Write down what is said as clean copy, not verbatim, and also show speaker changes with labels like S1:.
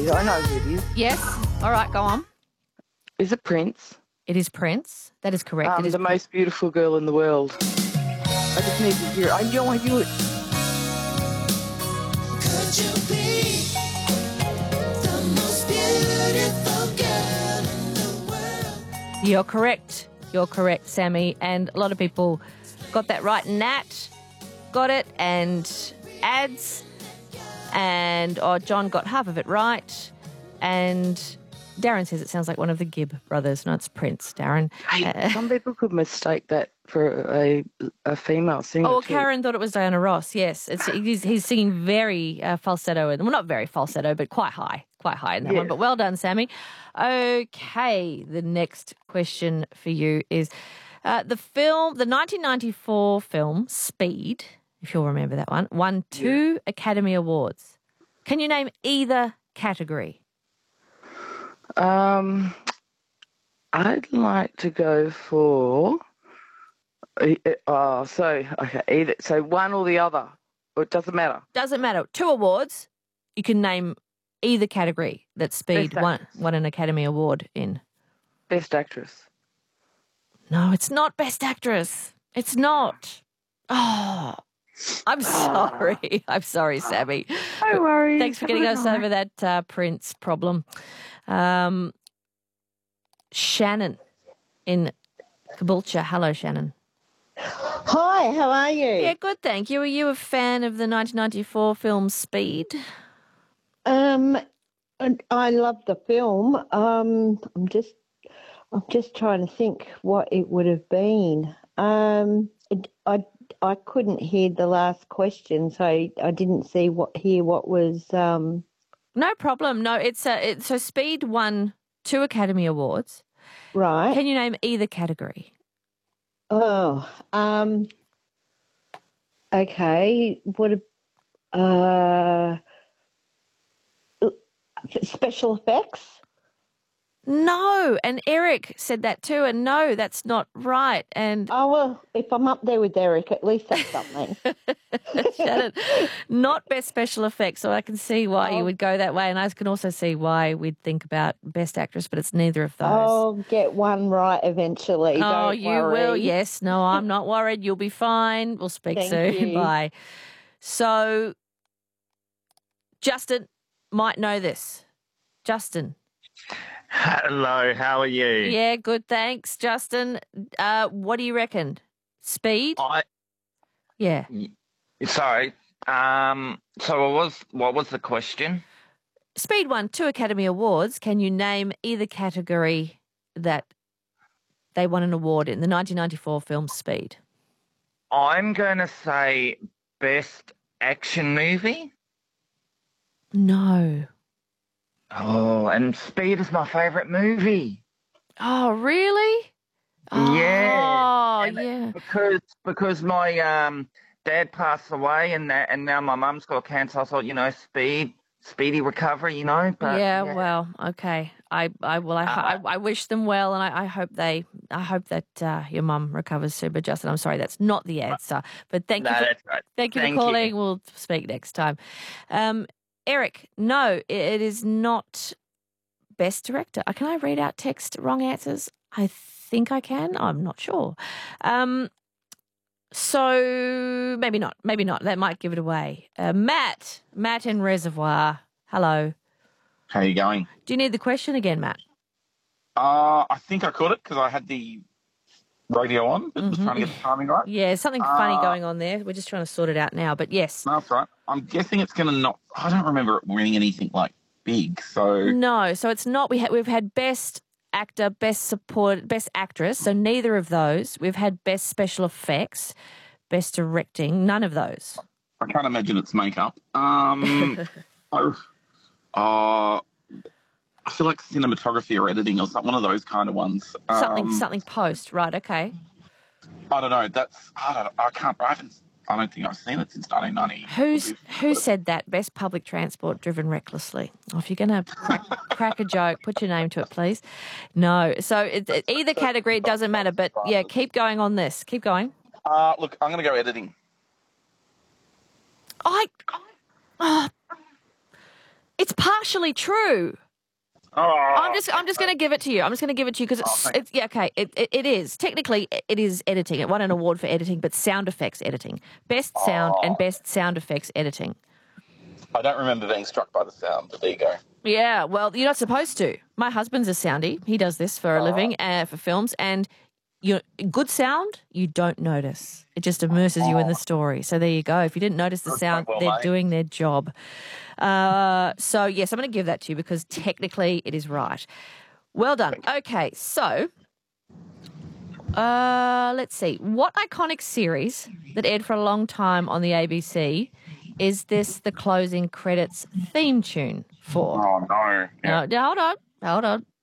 S1: is. I know who it is.
S2: Yes. All right, go on.
S1: Is it Prince?
S2: It is Prince. That is correct. It is
S1: the most beautiful girl in the world. I just need to hear it. I knew it.
S3: Could you be the most beautiful girl in the world?
S2: You're correct. You're correct, Sammy. And a lot of people got that right. Nat got it, and Ads, and John got half of it right. And Darren says it sounds like one of the Gibb brothers. No, it's Prince, Darren.
S1: Hey, some people could mistake that for a female singer.
S2: Oh,
S1: too.
S2: Karen thought it was Diana Ross. Yes, he's singing very falsetto, well, not very falsetto, but quite high in that one. But well done, Sammy. Okay, the next question for you is the 1994 film Speed, if you'll remember that one, won 2 Academy Awards. Can you name either category?
S1: I'd like to go for. So one or the other, or it doesn't matter.
S2: Doesn't matter. 2 awards. You can name either category that Speed won an Academy Award in.
S1: Best Actress.
S2: No, it's not Best Actress. It's not. Oh, I'm sorry. I'm sorry, Sammy.
S1: No worries.
S2: Thanks for getting us over that Prince problem. Shannon in Caboolture. Hello, Shannon.
S4: Hi, how are you?
S2: Yeah, good, thank you. Are you a fan of the 1994 film Speed?
S4: And I love the film. I'm just trying to think what it would have been. I couldn't hear the last question, so I didn't hear what was.
S2: No problem. No, so Speed won 2 Academy Awards.
S4: Right.
S2: Can you name either category?
S4: Oh, okay. Special effects?
S2: No, and Eric said that too, and no, that's not right. And
S4: oh, well, if I'm up there with Eric, at least that's something.
S2: Shannon, not best special effects, so I can see why you would go that way, and I can also see why we'd think about best actress, but it's neither of those.
S4: I'll get one right eventually.
S2: Oh,
S4: Don't
S2: you
S4: worry.
S2: will, yes. No, I'm not worried. You'll be fine. We'll speak soon.
S4: You.
S2: Bye. So, Justin might know this. Justin.
S5: Hello, how are you?
S2: Yeah, good, thanks. Justin, what do you reckon? Speed? Yeah.
S5: Sorry. So what was the question?
S2: Speed won 2 Academy Awards. Can you name either category that they won an award in the 1994 film Speed?
S5: I'm going to say best action movie.
S2: No.
S5: Oh, and Speed is my favourite movie.
S2: Oh, really?
S5: Yeah.
S2: Oh, yeah.
S5: Because my dad passed away and now my mum's got cancer. I thought, speedy recovery, But,
S2: yeah, well, okay. I wish them well, and I hope that your mum recovers soon. But Justin, I'm sorry, that's not the answer. But thank you.
S5: That's right.
S2: Thank you for calling. We'll speak next time. Eric, no, it is not best director. Can I read out text wrong answers? I think I can. I'm not sure. So maybe not. That might give it away. Matt in Reservoir. Hello.
S6: How are you going?
S2: Do you need the question again, Matt?
S6: I think I caught it because I had the radio on, but was trying to get the timing right.
S2: Yeah, something funny going on there. We're just trying to sort it out now, but yes.
S6: No, that's right. I'm guessing it's going to not... I don't remember it winning anything like big, so...
S2: No, so it's not... We've had best actor, best actress, so neither of those. We've had best special effects, best directing, none of those.
S6: I can't imagine it's makeup. I feel like cinematography or editing or something, one of those kind of ones.
S2: Something post, right? Okay.
S6: I don't know. I don't think I've seen it since 1990.
S2: Who said that? Best public transport driven recklessly. Oh, if you're going to crack a joke, put your name to it, please. No. So either category, it doesn't matter. But yeah, keep going on this. Keep going.
S6: Look, I'm going to go editing.
S2: It's partially true.
S6: Oh,
S2: I'm just going to give it to you. I'm just going to give it to you because
S6: thanks.
S2: it is. Technically, it is editing. It won an award for editing, but sound effects editing. Best sound and best sound effects editing.
S6: I don't remember being struck by the sound, but there you go.
S2: Yeah, well, you're not supposed to. My husband's a soundie. He does this for a living, for films, and good sound, you don't notice. It just immerses you in the story. So there you go. If you didn't notice the sound,
S6: well,
S2: they're
S6: mate.
S2: doing their job. So, yes, I'm going to give that to you because technically it is right. Well done. Okay, so let's see. What iconic series that aired for a long time on the ABC is this the closing credits theme tune for?
S6: Oh, no. Yeah.
S2: No, hold on.